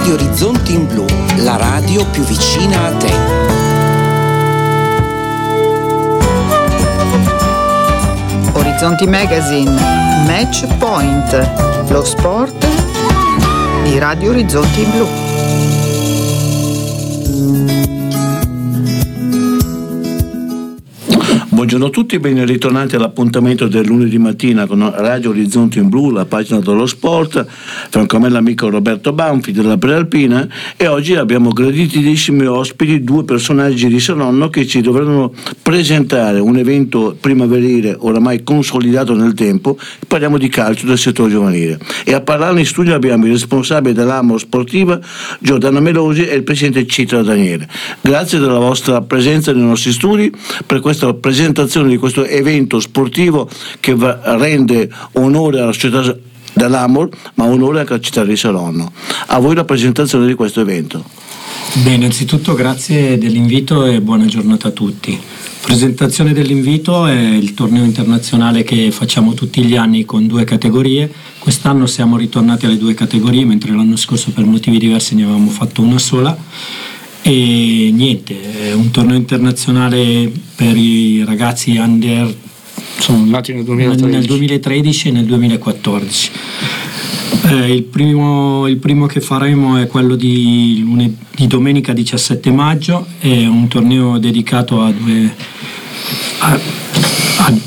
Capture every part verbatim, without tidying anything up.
Radio Orizzonti in Blu, la radio più vicina a te. Orizzonti Magazine, Match Point, lo sport di Radio Orizzonti in Blu. Buongiorno a tutti, ben ritornati all'appuntamento del lunedì mattina con Radio Orizzonti in Blu, la pagina dello sport. Franco a me l'amico Roberto Banfi della Prealpina, e oggi abbiamo graditissimi ospiti, due personaggi di Saronno che ci dovranno presentare un evento primaverile oramai consolidato nel tempo. Parliamo di calcio del settore giovanile, e a parlare in studio abbiamo il responsabile dell'Amo Sportiva Giordano Melosi e il presidente Citra Daniele. Grazie della vostra presenza nei nostri studi per questa presentazione di questo evento sportivo che va, rende onore alla società dell'Amor, ma onore anche alla città di Saronno. A voi la presentazione di questo evento. Bene, innanzitutto grazie dell'invito e buona giornata a tutti. Presentazione dell'invito è il torneo internazionale che facciamo tutti gli anni con due categorie. Quest'anno siamo ritornati alle due categorie, mentre l'anno scorso per motivi diversi ne avevamo fatto una sola. E niente, è un torneo internazionale per i ragazzi under, sono nati nel duemilatredici, nel duemilatredici e nel duemilaquattordici. Eh, il, primo, il primo che faremo è quello di, lunedì, di domenica diciassette maggio, è un torneo dedicato a due a, a,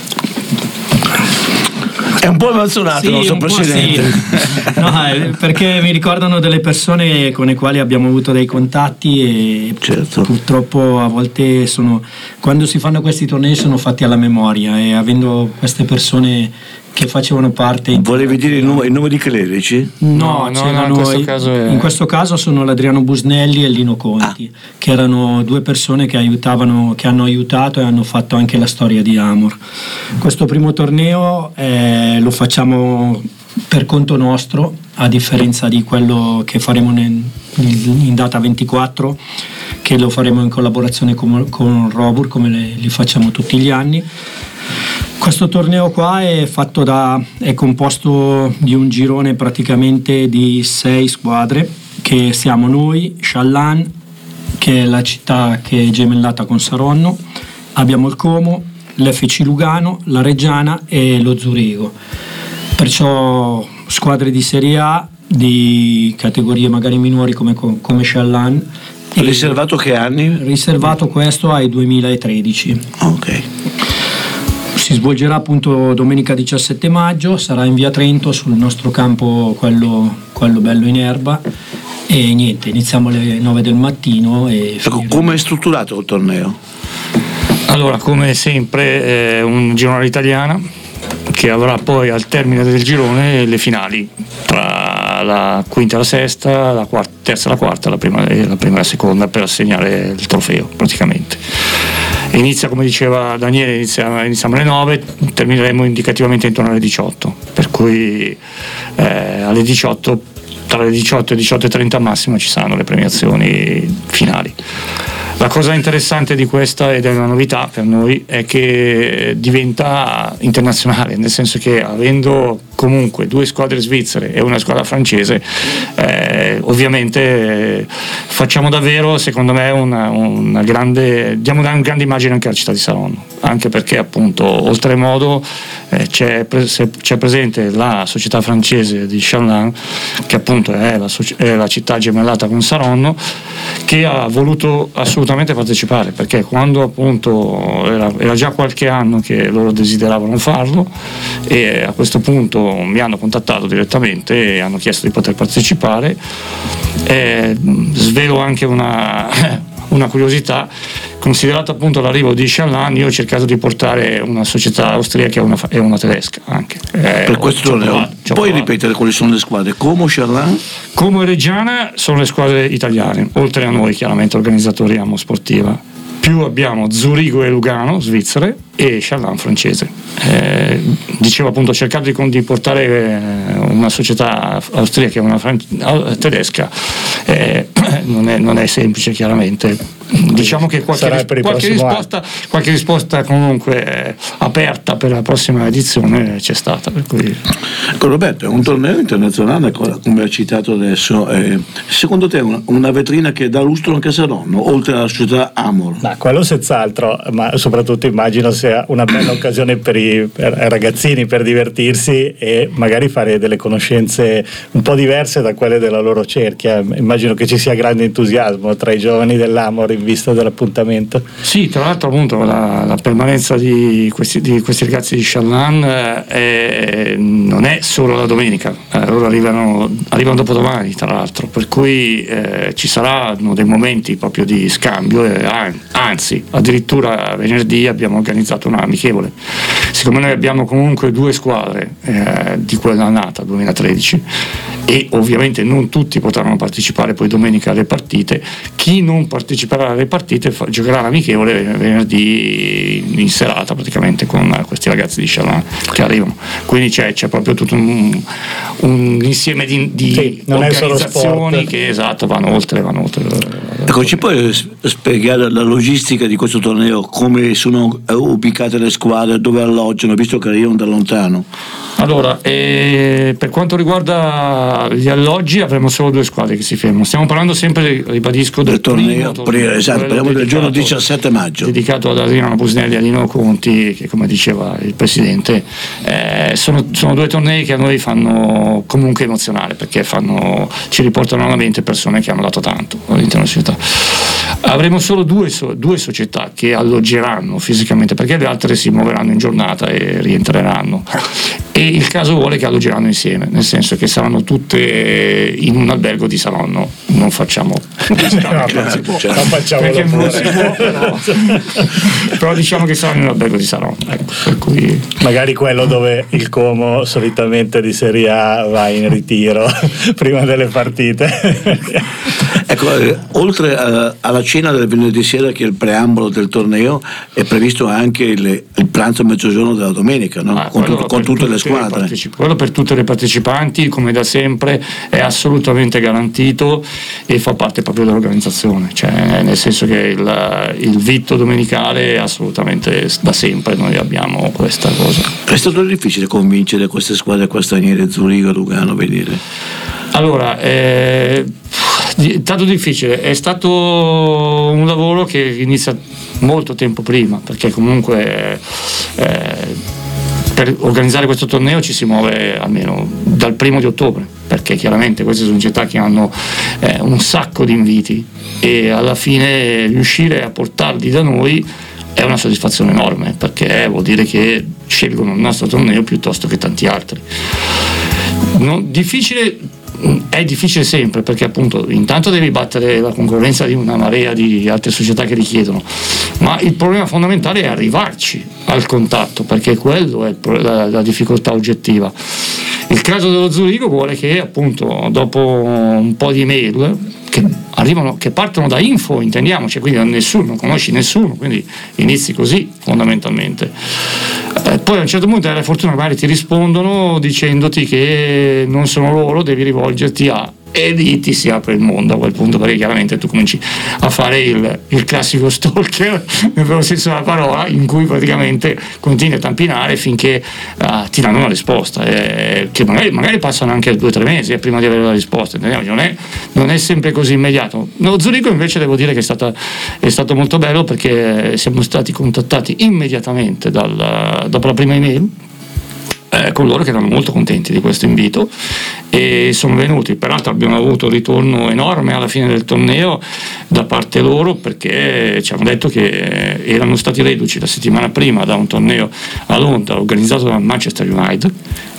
È un po' emozionato sì, il nostro presidente. Sì. No, eh, perché mi ricordano delle persone con le quali abbiamo avuto dei contatti e certo. Purtroppo a volte sono, quando si fanno questi tornei sono fatti alla memoria, e avendo queste persone che facevano parte. Volevi dire il nome, il nome di clerici? No, no, no, no in, questo caso è... in questo caso sono l'Adriano Busnelli e il Lino Conti, ah. che erano due persone che aiutavano, che hanno aiutato e hanno fatto anche la storia di Amor. Questo primo torneo eh, lo facciamo per conto nostro, a differenza di quello che faremo nel, in data ventiquattro, che lo faremo in collaborazione con, con Robur, come le, li facciamo tutti gli anni. Questo torneo qua è fatto da è composto di un girone praticamente di sei squadre, che siamo noi, Sciallan, che è la città che è gemellata con Saronno, abbiamo il Como, l'F C Lugano, la Reggiana e lo Zurigo. Perciò squadre di Serie A, di categorie magari minori come, come Sciallan. Riservato che anni? Riservato questo ai duemilatredici. Ok. Si svolgerà appunto domenica diciassette maggio, sarà in via Trento sul nostro campo, quello, quello bello in erba, e niente, iniziamo alle nove del mattino. E ecco, come è strutturato il torneo? Allora, come sempre è un girone italiana che avrà poi al termine del girone le finali tra la quinta e la sesta, la quarta, terza e la quarta, la prima, la prima e la seconda, per assegnare il trofeo praticamente. Inizia, come diceva Daniele, inizia, iniziamo alle nove, termineremo indicativamente intorno alle diciotto, per cui eh, alle diciotto, tra le diciotto e diciotto e trenta massimo ci saranno le premiazioni finali. La cosa interessante di questa, ed è una novità per noi, è che diventa internazionale, nel senso che avendo comunque due squadre svizzere e una squadra francese, eh, ovviamente eh, facciamo davvero, secondo me, una, una grande, diamo una grande immagine anche alla città di Saronno, anche perché appunto oltremodo eh, c'è, c'è presente la società francese di Sciallan, che appunto è la, è la città gemellata con Saronno, che ha voluto assolutamente partecipare, perché quando appunto era, era già qualche anno che loro desideravano farlo, e a questo punto mi hanno contattato direttamente e hanno chiesto di poter partecipare. Eh, svelo anche una, una curiosità: considerato appunto l'arrivo di Sciallan, io ho cercato di portare una società austriaca e una, e una tedesca anche. Eh, per questo torneo. Puoi provato. ripetere quali sono le squadre? Como, Sciallan? Como e Reggiana sono le squadre italiane, oltre a noi chiaramente organizzatori Amo Sportiva. Più abbiamo Zurigo e Lugano, svizzere, e Charlan francese. Eh, dicevo appunto, cercare di, di portare una società austriaca e una fran- tedesca eh, non, è, non è semplice, chiaramente. Diciamo che qualche, ris- qualche, risposta, qualche risposta comunque eh, aperta per la prossima edizione c'è stata. Per cui... Ecco, Roberto, è un torneo internazionale come ha citato adesso, eh, secondo te una, una vetrina che dà lustro anche a Saronno, oltre alla società Amor? Ma quello senz'altro, ma soprattutto immagino sia una bella occasione per i per ragazzini per divertirsi e magari fare delle conoscenze un po' diverse da quelle della loro cerchia. Immagino che ci sia grande entusiasmo tra i giovani dell'Amor in vista dell'appuntamento. Sì, tra l'altro appunto la, la permanenza di questi, di questi ragazzi di Charlan eh, non è solo la domenica, eh, loro arrivano, arrivano dopodomani tra l'altro, per cui eh, ci saranno dei momenti proprio di scambio, eh, anzi addirittura venerdì abbiamo organizzato una amichevole. Siccome noi abbiamo comunque due squadre eh, di quella annata duemilatredici e ovviamente non tutti potranno partecipare poi domenica alle partite, chi non parteciperà alle partite fa, giocherà l'amichevole venerdì in serata praticamente con questi ragazzi di Charlan che arrivano, quindi c'è, c'è proprio tutto un, un insieme di, di sì, organizzazioni che esatto vanno oltre, vanno oltre. Ecco, ci puoi spiegare la logistica di questo torneo, come sono ubicate le squadre, dove alloggiano, visto che arrivano da lontano? Allora, eh, per quanto riguarda gli alloggi avremo solo due squadre che si fermano, stiamo parlando sempre, ribadisco, del, del torneo, torneo esatto, parliamo del giorno diciassette maggio dedicato ad Adriano Busnelli e a Lino Conti, che come diceva il presidente eh, sono, sono due tornei che a noi fanno comunque emozionare, perché fanno, ci riportano alla mente persone che hanno dato tanto all'interno della società. Avremo solo due, so, due società che alloggeranno fisicamente, perché le altre si muoveranno in giornata e rientreranno, e il caso vuole che alloggeranno insieme, nel senso che saranno tutte in un albergo di Saronno. Non facciamo no, non si può, non facciamo perché non si può, però, però diciamo che saranno in un albergo di Saronno, ecco, per cui... magari quello dove il Como solitamente di Serie A va in ritiro prima delle partite. Ecco, eh, oltre a, alla cena del venerdì sera, che è il preambolo del torneo, è previsto anche il, il pranzo a mezzogiorno della domenica, no? Ah, con, tu, con tutte, tutte le squadre. Partecip- quello per tutte le partecipanti, come da sempre, è assolutamente garantito e fa parte proprio dell'organizzazione, cioè nel senso che il, il vitto domenicale è assolutamente da sempre, noi abbiamo questa cosa. È stato difficile convincere queste squadre castagnere, Zurigo, Lugano, vedere? Allora, è stato difficile, è stato un lavoro che inizia molto tempo prima, perché comunque eh, per organizzare questo torneo ci si muove almeno dal primo di ottobre, perché chiaramente queste sono città che hanno eh, un sacco di inviti e alla fine riuscire a portarli da noi è una soddisfazione enorme, perché vuol dire che scelgono il nostro torneo piuttosto che tanti altri. Non, difficile è difficile sempre, perché appunto intanto devi battere la concorrenza di una marea di altre società che richiedono, ma il problema fondamentale è arrivarci al contatto, perché quello è la, la difficoltà oggettiva. Il caso dello Zurigo vuole che appunto dopo un po' di mail che arrivano, che partono da info, intendiamoci, quindi da nessuno, non conosci nessuno, quindi inizi così fondamentalmente. Eh, poi a un certo punto hai la fortuna, magari ti rispondono dicendoti che non sono loro, devi rivolgerti a, e lì ti si apre il mondo a quel punto, perché chiaramente tu cominci a fare il, il classico stalker nel vero senso della parola, in cui praticamente continui a tampinare finché uh, ti danno una risposta, eh, che magari, magari passano anche due o tre mesi eh, prima di avere la risposta, non è, non è sempre così immediato. No, Zurigo invece devo dire che è, stata, è stato molto bello, perché siamo stati contattati immediatamente dal, dopo la prima email Eh, con loro, che erano molto contenti di questo invito e sono venuti. Peraltro abbiamo avuto un ritorno enorme alla fine del torneo da parte loro, perché ci hanno detto che erano stati reduci la settimana prima da un torneo a Londra organizzato da Manchester United,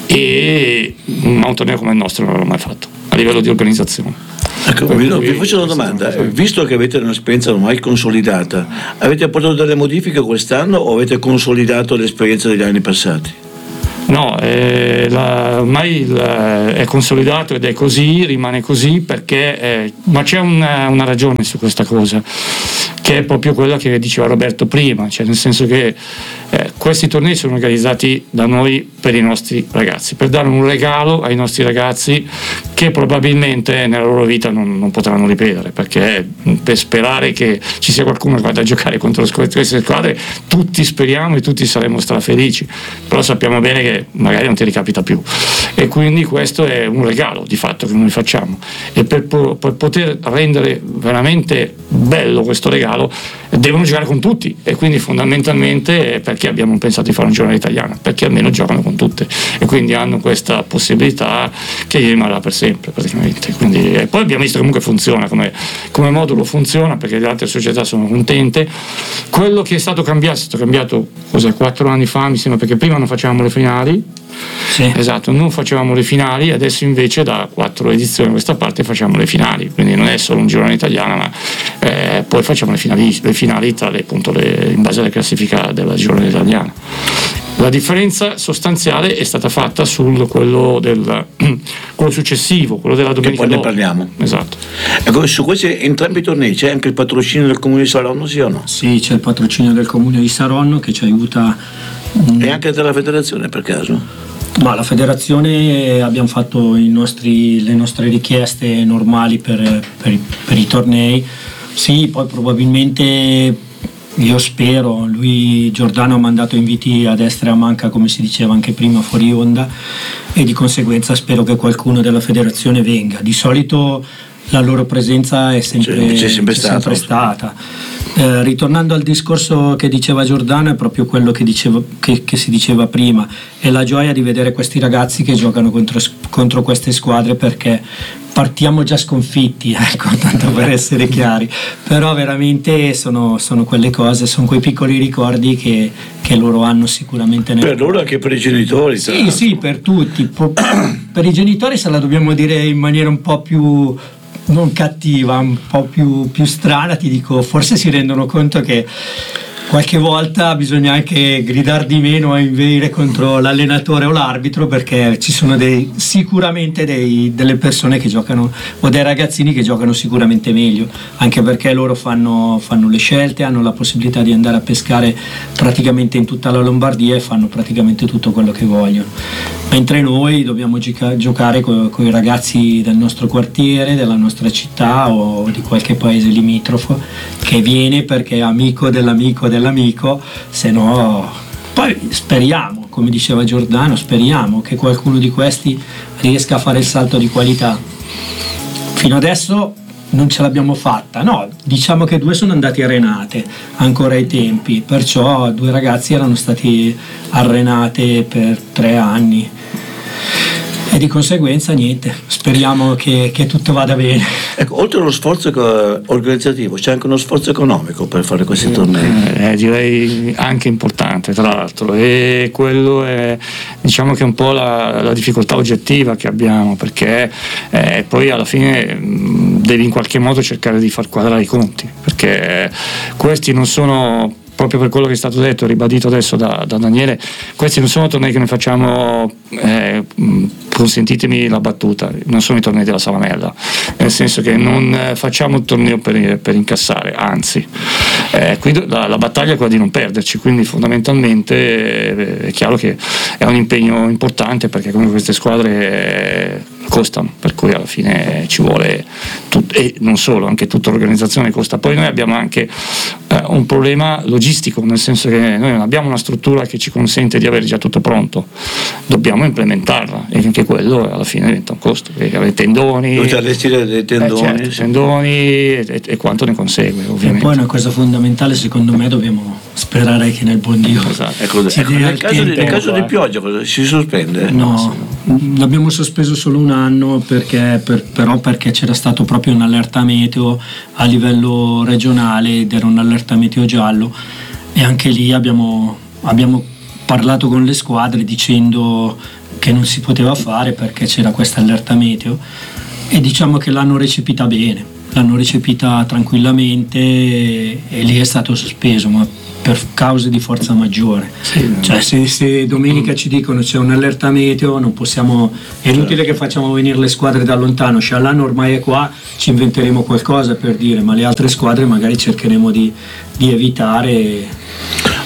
e un torneo come il nostro non l'ho mai fatto a livello di organizzazione. Ecco, vi, vi faccio una domanda, visto che avete un'esperienza ormai consolidata, avete apportato delle modifiche quest'anno o avete consolidato l'esperienza degli anni passati? No, eh, la, ormai la, è consolidato ed è così, rimane così, perché eh, ma c'è una, una ragione su questa cosa, che è proprio quella che diceva Roberto prima, cioè nel senso che eh, questi tornei sono organizzati da noi per i nostri ragazzi, per dare un regalo ai nostri ragazzi che probabilmente nella loro vita non, non potranno ripetere, perché per sperare che ci sia qualcuno che vada a giocare contro queste squadre tutti speriamo e tutti saremo strafelici, però sappiamo bene che magari non ti ricapita più, e quindi questo è un regalo di fatto che noi facciamo, e per, per poter rendere veramente bello questo regalo devono giocare con tutti, e quindi fondamentalmente perché abbiamo pensato di fare una giornata italiana, perché almeno giocano con tutte e quindi hanno questa possibilità che gli rimarrà per sempre praticamente. Quindi, e poi abbiamo visto che comunque funziona come, come modulo, funziona perché le altre società sono contente. Quello che è stato cambiato è stato cambiato cos'è, quattro anni fa mi sembra, perché prima non facevamo le finali. Sì. Esatto, non facevamo le finali, adesso invece da quattro edizioni a questa parte facciamo le finali, quindi non è solo un girone italiano, ma eh, poi facciamo le finali, le finali tra le, appunto, le, in base alla classifica della girone italiana. La differenza sostanziale è stata fatta sul quello, del, quello successivo, quello della domenica. Che poi ne parliamo. Esatto. Ecco, su questi entrambi i tornei c'è anche il patrocinio del Comune di Saronno, sì o no? Sì, c'è il patrocinio del Comune di Saronno che ci aiuta. E anche della federazione per caso? Ma la federazione abbiamo fatto i nostri, le nostre richieste normali per, per, per i tornei. Sì, poi probabilmente io spero, lui Giordano ha mandato inviti a destra e a manca, come si diceva anche prima fuori onda, e di conseguenza spero che qualcuno della federazione venga. Di solito la loro presenza è sempre, c'è, c'è sempre, c'è sempre stata. stata. Eh, ritornando al discorso che diceva Giordano, è proprio quello che, diceva, che, che si diceva prima, è la gioia di vedere questi ragazzi che giocano contro, contro queste squadre, perché partiamo già sconfitti, ecco, tanto per essere chiari, però veramente sono, sono quelle cose, sono quei piccoli ricordi che, che loro hanno sicuramente nel... Per loro anche per i genitori. Sì, sì, per tutti. Per i genitori se la dobbiamo dire in maniera un po' più... non cattiva, un po' più, più strana, ti dico, forse si rendono conto che qualche volta bisogna anche gridare di meno e inveire contro l'allenatore o l'arbitro, perché ci sono dei, sicuramente dei, delle persone che giocano, o dei ragazzini che giocano sicuramente meglio, anche perché loro fanno, fanno le scelte, hanno la possibilità di andare a pescare praticamente in tutta la Lombardia e fanno praticamente tutto quello che vogliono, mentre noi dobbiamo gica- giocare con i ragazzi del nostro quartiere, della nostra città o di qualche paese limitrofo che viene perché è amico dell'amico dell'amico, se no poi speriamo, come diceva Giordano, speriamo che qualcuno di questi riesca a fare il salto di qualità. Fino adesso non ce l'abbiamo fatta, no, diciamo che due sono andati a Renate ancora ai tempi, perciò due ragazzi erano stati a Renate per tre anni e di conseguenza niente, speriamo che, che tutto vada bene. Ecco, oltre allo sforzo organizzativo c'è anche uno sforzo economico per fare questi eh, tornei, eh, direi anche importante tra l'altro, e quello è, diciamo che è un po' la, la difficoltà oggettiva che abbiamo, perché eh, poi alla fine mh, devi in qualche modo cercare di far quadrare i conti, perché questi non sono, proprio per quello che è stato detto, ribadito adesso da, da Daniele, questi non sono tornei che noi facciamo, eh, consentitemi la battuta, non sono i tornei della Salamella, nel senso che non facciamo un torneo per, per incassare, anzi eh, qui la, la battaglia è quella di non perderci, quindi fondamentalmente eh, è chiaro che è un impegno importante, perché comunque queste squadre eh, costano, per cui alla fine ci vuole tut- e non solo, anche tutta l'organizzazione costa. Poi noi abbiamo anche eh, un problema logistico, nel senso che noi non abbiamo una struttura che ci consente di avere già tutto pronto, dobbiamo implementarla, e anche quello alla fine diventa un costo, perché avere tendoni, dovete allestire dei tendoni, eh, certo, sì. tendoni e, e, e quanto ne consegue ovviamente. E poi una cosa fondamentale, secondo me, dobbiamo sperare che nel buon Dio esatto. Ecco, ci ecco, dia nel il caso, di, tempo. nel caso di pioggia cosa, si sospende? No, l'abbiamo sospeso solo un anno, perché, per, però perché c'era stato proprio un'allerta meteo a livello regionale ed era un'allerta meteo giallo, e anche lì abbiamo, abbiamo parlato con le squadre dicendo che non si poteva fare perché c'era questa allerta meteo, e diciamo che l'hanno recepita bene, l'hanno recepita tranquillamente, e, e lì è stato sospeso, ma per cause di forza maggiore. Sì, cioè se, se domenica ci dicono c'è un'allerta meteo, non possiamo, è inutile che facciamo venire le squadre da lontano, Sciallano ormai è qua, ci inventeremo qualcosa per dire, ma le altre squadre magari cercheremo di, di evitare.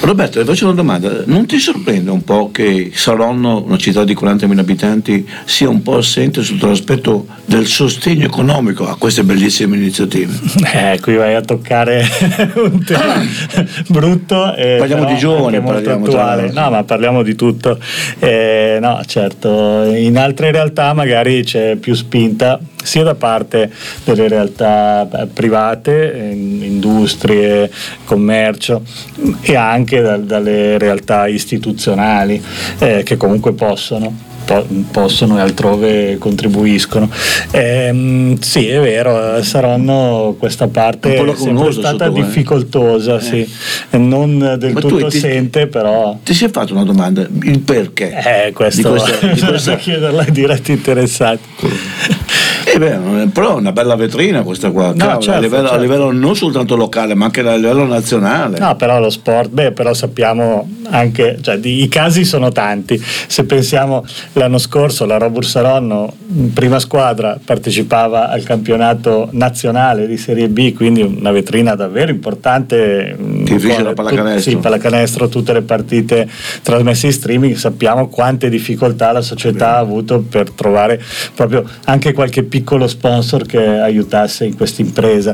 Roberto, ti faccio una domanda, non ti sorprende un po' che Saronno, una città di quarantamila abitanti, sia un po' assente sotto l'aspetto del sostegno economico a queste bellissime iniziative? Eh, qui vai a toccare un tema brutto e parliamo di giovani, molto parliamo attuale. tra... No, ma parliamo di tutto. Eh, no, certo, in altre realtà magari c'è più spinta sia da parte delle realtà private, industrie, commercio, e anche da, dalle realtà istituzionali eh, che comunque possono possono e altrove contribuiscono. Eh, sì, è vero, a Saronno questa parte è sempre stata difficoltosa, eh. sì, non del Ma tutto assente, ti, però ti sei fatto una domanda, il perché? Eh, questo di questa, di questa... chiederla ai diretti interessati. Eh beh, però è una bella vetrina questa qua, no, cavolo, certo, a, livello, certo. a livello non soltanto locale ma anche a livello nazionale. No, però lo sport, beh, però sappiamo anche, cioè di, i casi sono tanti. Se pensiamo l'anno scorso la Robur Saronno in prima squadra partecipava al campionato nazionale di Serie B, quindi una vetrina davvero importante. Difficile la pallacanestro. Sì, pallacanestro, tutte le partite trasmesse in streaming, sappiamo quante difficoltà la società Beh. ha avuto per trovare proprio anche qualche piccolo sponsor che aiutasse in questa impresa.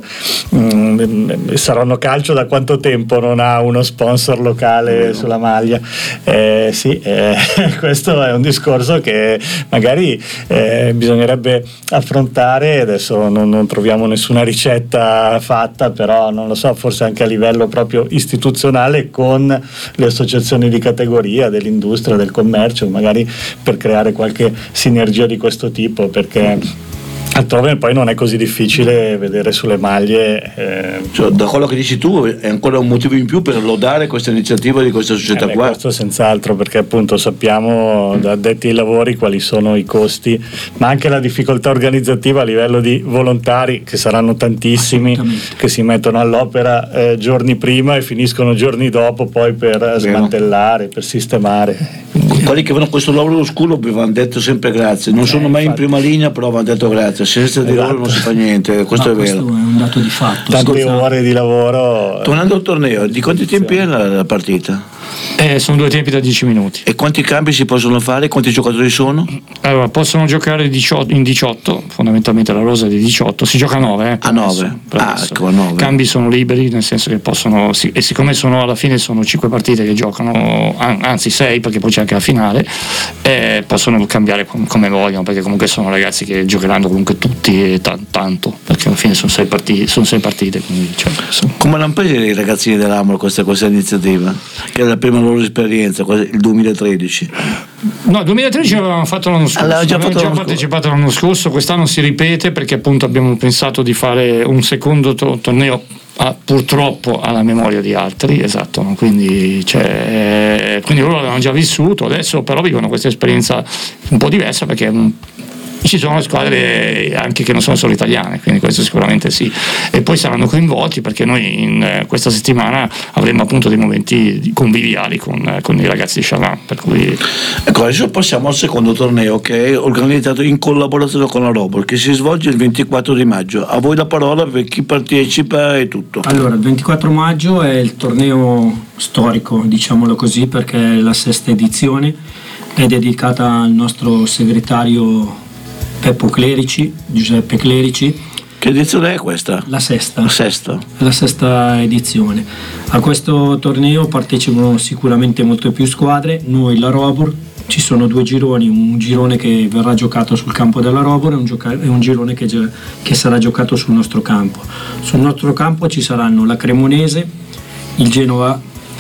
Mm, Saronno Calcio da quanto tempo non ha uno sponsor locale no. sulla maglia? Eh, sì, eh, questo è un discorso che magari eh, bisognerebbe affrontare. Adesso non, non troviamo nessuna ricetta fatta, però non lo so, forse anche a livello proprio istituzionale con le associazioni di categoria dell'industria, del commercio, magari per creare qualche sinergia di questo tipo, perché altrove poi non è così difficile vedere sulle maglie. Eh, cioè, da quello che dici tu è ancora un motivo in più per lodare questa iniziativa di questa società eh beh, qua. Questo senz'altro, perché appunto sappiamo da addetti ai lavori quali sono i costi, ma anche la difficoltà organizzativa a livello di volontari, che saranno tantissimi, che si mettono all'opera eh, giorni prima e finiscono giorni dopo poi per Vero. smantellare, per sistemare. Quelli che fanno questo lavoro oscuro vi vanno detto sempre grazie, non sono eh, mai infatti. in prima linea, però vanno detto grazie. Senza di esatto. loro non si fa niente, questo no, è vero. Questo è un dato di fatto. Tante senza... ore di lavoro. Tornando al torneo, di quanti tempi è la, la partita? Eh, sono due tempi da dieci minuti. E quanti cambi si possono fare? Quanti giocatori sono? Allora, possono giocare diciotto, in diciotto, fondamentalmente la rosa è di diciotto, si gioca a nove. Eh, a nove? Ah, ecco, a nove. Cambi sono liberi, nel senso che possono, sì, e siccome sono alla fine sono cinque partite che giocano, anzi sei, perché poi c'è anche la finale, eh, possono cambiare com- come vogliono, perché comunque sono ragazzi che giocheranno comunque tutti e t- tanto, perché alla fine sono sei partite, sono sei partite quindi, cioè, sono... Come l'hanno preso i ragazzini dell'Amor questa, questa iniziativa? Che è la prima loro esperienza, il duemilatredici? No, il duemilatredici l'avevamo fatto l'anno scorso, allora, già abbiamo fatto già l'anno partecipato l'anno scorso, quest'anno si ripete perché appunto abbiamo pensato di fare un secondo to- torneo ah, purtroppo alla memoria di altri, esatto, quindi, cioè, quindi loro l'avevano già vissuto, adesso però vivono questa esperienza un po' diversa perché un, ci sono squadre anche che non sono solo italiane, quindi questo sicuramente sì, e poi saranno coinvolti perché noi in eh, questa settimana avremo appunto dei momenti conviviali con, eh, con i ragazzi di Chavannes, per cui... Ecco, adesso passiamo al secondo torneo che è organizzato in collaborazione con la Robur, che si svolge il ventiquattro di maggio. A voi la parola per chi partecipa e tutto. Allora, il ventiquattro maggio è il torneo storico, diciamolo così, perché è la sesta edizione, è dedicata al nostro segretario Peppo Clerici, Giuseppe Clerici. Che edizione è questa? La sesta. La sesta. La sesta edizione. A questo torneo partecipano sicuramente molte più squadre, noi la Robur, ci sono due gironi, un girone che verrà giocato sul campo della Robur e un, gioca- e un girone che, ge- che sarà giocato sul nostro campo. Sul nostro campo ci saranno la Cremonese, il Genova,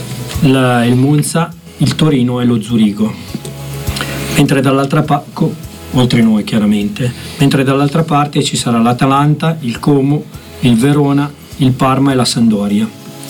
la, il Monza, il Torino e lo Zurigo. Mentre dall'altra parte... oltre noi chiaramente, mentre dall'altra parte ci sarà l'Atalanta, il Como, il Verona, il Parma e la Sampdoria.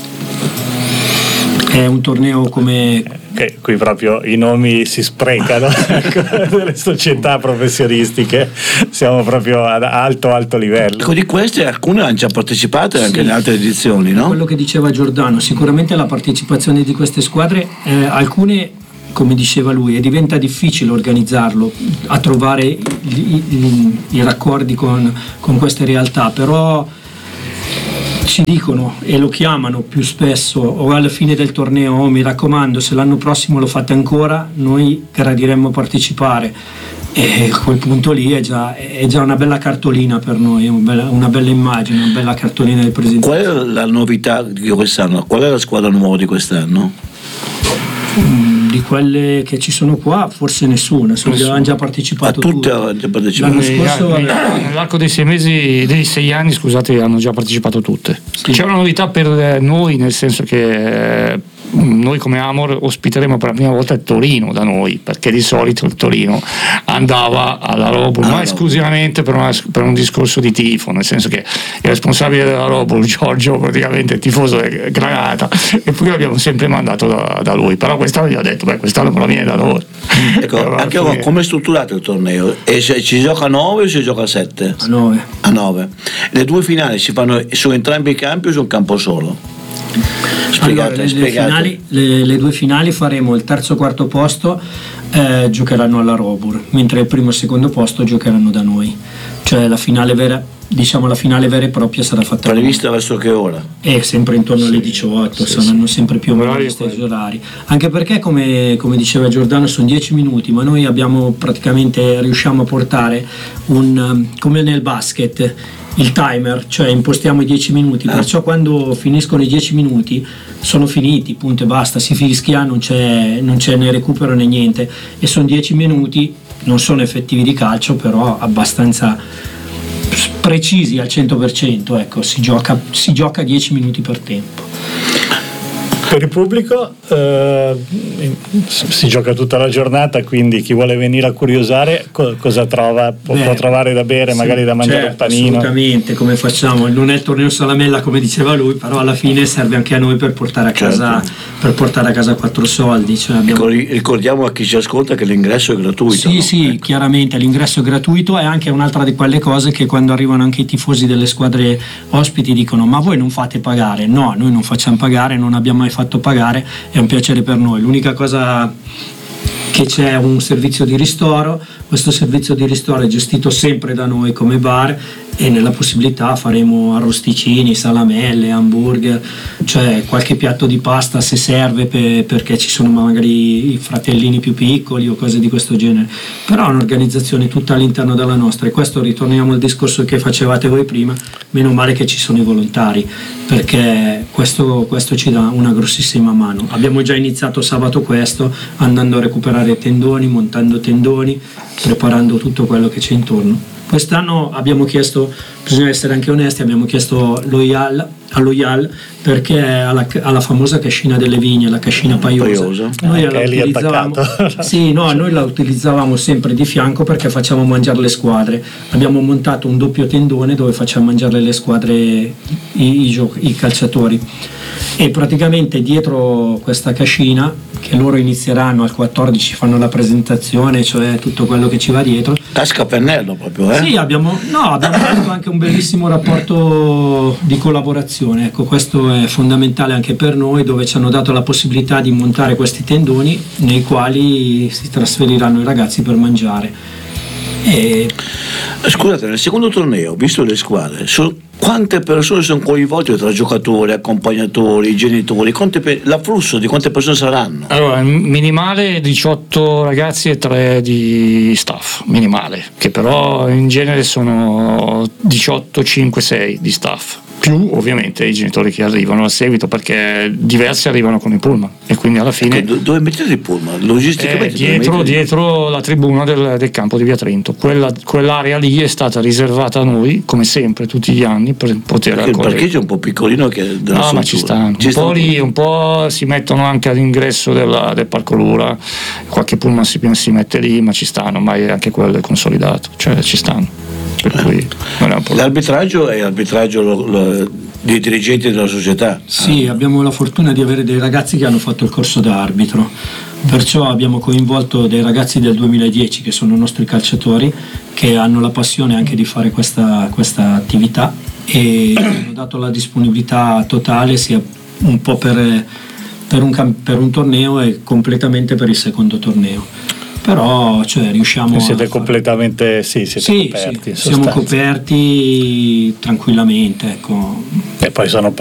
È un torneo come... Okay, qui proprio i nomi si sprecano delle società professionistiche, siamo proprio ad alto alto livello. Ecco, di queste alcune hanno già partecipato sì, anche in altre edizioni, no? Quello che diceva Giordano, sicuramente la partecipazione di queste squadre, eh, alcune, come diceva lui, e diventa difficile organizzarlo, a trovare i, i, i raccordi con, con queste realtà, però ci dicono e lo chiamano più spesso o alla fine del torneo: oh, mi raccomando, se l'anno prossimo lo fate ancora, noi gradiremmo partecipare. E a quel punto lì è già, è già una bella cartolina per noi, una bella, una bella immagine, una bella cartolina di presentazione. Qual è la novità di quest'anno? Qual è la squadra nuova di quest'anno? Di quelle che ci sono qua forse nessuna, hanno già partecipato a tutte. tutte. Hanno già partecipato. L'anno scorso nell'arco dei sei mesi, dei sei anni, scusate, hanno già partecipato tutte. Sì. C'è una novità per noi, nel senso che noi come Amor ospiteremo per la prima volta il Torino da noi, perché di solito il Torino andava alla Robur, ah, ma no. esclusivamente per, una, per un discorso di tifo, nel senso che il responsabile della Robur, Giorgio, praticamente il tifoso è Granata, e poi l'abbiamo sempre mandato da, da lui, però quest'anno gli ho detto beh, quest'anno me lo viene da noi. Ecco, anche poi... come è strutturato il torneo? E se ci gioca a nove o si gioca a sette? A nove. A nove. Le due finali si fanno su entrambi i campi o su un campo solo? Spiegate, allora, le, le, finali, le, le due finali faremo il terzo e quarto posto, eh, giocheranno alla Robur, mentre il primo e il secondo posto giocheranno da noi, cioè la finale vera, diciamo la finale vera e propria sarà fatta prevista verso che ora? È sempre intorno alle diciotto, sì, saranno sì. sempre più o meno gli stessi orari, anche perché come, come diceva Giordano sono dieci minuti, ma noi abbiamo praticamente riusciamo a portare un, come nel basket, il timer, cioè impostiamo i dieci minuti, perciò quando finiscono i dieci minuti sono finiti, punto e basta, si fischia, non c'è, non c'è né recupero né niente, e sono dieci minuti, non sono effettivi di calcio, però abbastanza precisi al cento per cento, ecco, si gioca, si gioca dieci minuti per tempo. Per il pubblico eh, si gioca tutta la giornata, quindi chi vuole venire a curiosare co- cosa trova? Può, Beh, può trovare da bere, sì, magari da mangiare, certo, un panino. Assolutamente, come facciamo, non è il torneo Salamella come diceva lui, però alla fine serve anche a noi per portare a casa, certo. per portare a casa quattro soldi, cioè abbiamo... Ricordiamo a chi ci ascolta che l'ingresso è gratuito. Sì, no? sì, ecco. Chiaramente l'ingresso è gratuito, è anche un'altra di quelle cose che quando arrivano anche i tifosi delle squadre ospiti dicono: ma voi non fate pagare? No, noi non facciamo pagare, non abbiamo mai fatto pagare, è un piacere per noi. L'unica cosa che c'è un servizio di ristoro, questo servizio di ristoro è gestito sempre da noi come bar, e nella possibilità faremo arrosticini, salamelle, hamburger, cioè qualche piatto di pasta se serve, per, perché ci sono magari i fratellini più piccoli o cose di questo genere, però è un'organizzazione tutta all'interno della nostra, e questo ritorniamo al discorso che facevate voi prima, meno male che ci sono i volontari, perché questo, questo ci dà una grossissima mano. Abbiamo già iniziato sabato questo, andando a recuperare tendoni, montando tendoni, preparando tutto quello che c'è intorno. Quest'anno abbiamo chiesto, bisogna essere anche onesti, abbiamo chiesto l'Oial, all'Oial perché alla, alla famosa cascina delle vigne, la cascina paiosa, noi la utilizzavamo, sì, no, noi la utilizzavamo sempre di fianco perché facciamo mangiare le squadre. Abbiamo montato un doppio tendone dove facciamo mangiare le squadre, i, i, gio- i calciatori, e praticamente dietro questa cascina, che loro inizieranno al quattordici, fanno la presentazione, cioè tutto quello che ci va dietro. Tasca pennello proprio, eh? Sì, abbiamo, no, abbiamo avuto anche un bellissimo rapporto di collaborazione, ecco, questo è fondamentale anche per noi, dove ci hanno dato la possibilità di montare questi tendoni nei quali si trasferiranno i ragazzi per mangiare. E... Scusate, nel secondo torneo, visto le squadre, so, quante persone sono coinvolte tra giocatori, accompagnatori, genitori? Quante, l'afflusso di quante persone saranno? Allora, minimale diciotto ragazzi e tre di staff, minimale, che però in genere sono diciotto, cinque, sei di staff. Più ovviamente i genitori che arrivano a seguito, perché diversi arrivano con i pullman, e quindi alla fine ecco, dove mettete il pullman? Logisticamente eh, dietro, dietro la tribuna del, del campo di Via Trento. Quella, quell'area lì è stata riservata a noi come sempre tutti gli anni per poter perché accogliere. Il parcheggio è un po' piccolino che della no ma ci stanno ci un stanno po' lì, un po' si mettono anche all'ingresso della, del Parco Lura, qualche pullman si, si mette lì, ma ci stanno, ma è anche quello è consolidato, cioè ci stanno. Per cui non è un problema. L'arbitraggio è l'arbitraggio lo, lo, dei dirigenti della società. Sì, abbiamo la fortuna di avere dei ragazzi che hanno fatto il corso da arbitro, perciò abbiamo coinvolto dei ragazzi del duemiladieci che sono nostri calciatori, che hanno la passione anche di fare questa, questa attività, e hanno dato la disponibilità totale sia un po' per, per, un, per un torneo e completamente per il secondo torneo. però cioè, riusciamo siete a completamente sì, siete sì, coperti sì, siamo coperti tranquillamente, ecco. E poi sono